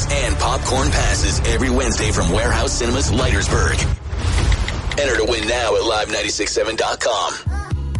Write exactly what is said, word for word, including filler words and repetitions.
tickets and popcorn passes every Wednesday from Warehouse Cinemas, Leitersburg. Enter to win now at live nine six seven dot com.